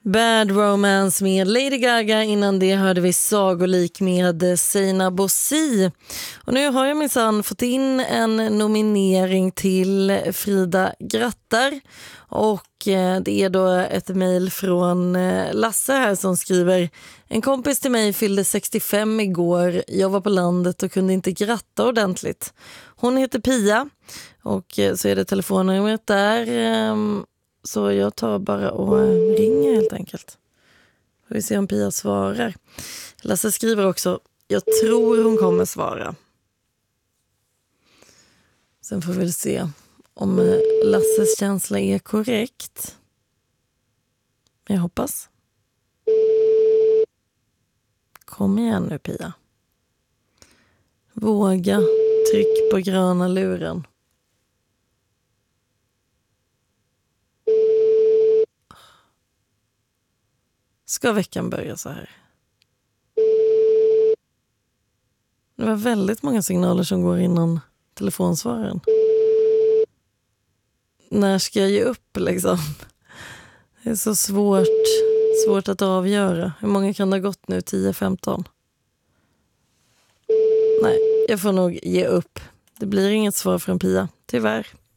Bad Romance med Lady Gaga. Innan det hörde vi Sagolik med Seina Bossi. Och nu har jag minsann fått in en nominering till Frida Grattar. Och det är då ett mejl från Lasse här som skriver: en kompis till mig fyllde 65 igår. Jag var på landet och kunde inte gratta ordentligt. Hon heter Pia och så är det telefonnumret där. Så jag tar bara och ringer helt enkelt. Får vi se om Pia svarar. Lasse skriver också: jag tror hon kommer svara. Sen får vi se om Lasses känsla är korrekt. Jag hoppas. Kom igen nu, Pia. Våga, tryck på gröna luren. Ska veckan börja så här? Det var väldigt många signaler som går innan telefonsvararen. När ska jag ge upp liksom? Det är så svårt att avgöra. Hur många kan det ha gått nu? 10-15? Nej, jag får nog ge upp. Det blir inget svar från Pia, tyvärr.